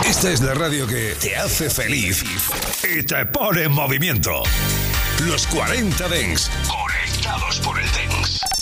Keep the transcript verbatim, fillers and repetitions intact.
Esta es la radio que te hace feliz y te pone en movimiento. Los cuarenta Dance, conectados por el Dance.